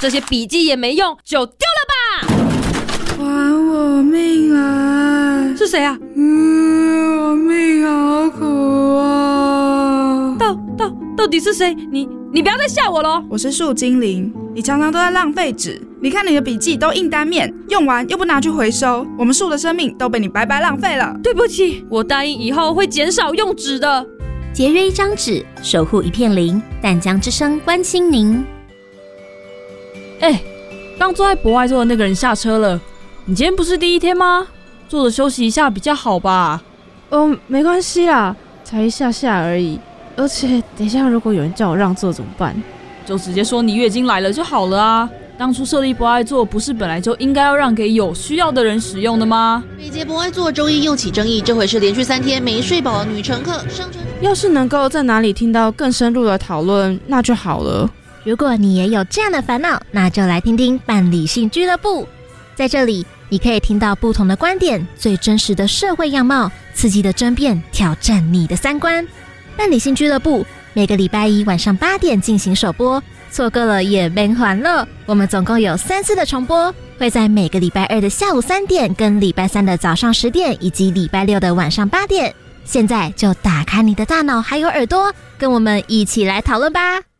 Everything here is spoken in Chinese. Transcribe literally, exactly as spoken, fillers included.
这些笔记也没用，就丢了吧！ 还我命来！ 是谁啊？ 嗯，我命好苦啊！ 到到到底是谁？你你不要再吓我咯！ 我是树精灵，你常常都在浪费纸。你看你的笔记都印单面，用完又不拿去回收，我们树的生命都被你白白浪费了。 对不起，我答应以后会减少用纸的。 节约一张纸，守护一片林。淡江之声关心您。 哎，刚坐在博爱座的那个人下车了。你今天不是第一天吗？坐着休息一下比较好吧？ 哦，没关系啦，才一下下而已。而且等一下如果有人叫我让座怎么办？ 就直接说你月经来了就好了啊。当初设立博爱座不是本来就应该要让给有需要的人使用的吗？ 北捷博爱座周一又起争议，这回是连续三天没睡饱的女乘客上车。 要是能够在哪里听到更深入的讨论，那就好了。 如果你也有这样的烦恼，那就来听听伴理性俱乐部。在这里，你可以听到不同的观点，最真实的社会样貌，刺激的争辩，挑战你的三观。伴理性俱乐部每个礼拜一晚上八点进行首播，错过了也别还了。我们总共有三次的重播，会在每个礼拜二的下午三点、跟礼拜三的早上十点，以及礼拜六的晚上八点。现在就打开你的大脑还有耳朵，跟我们一起来讨论吧。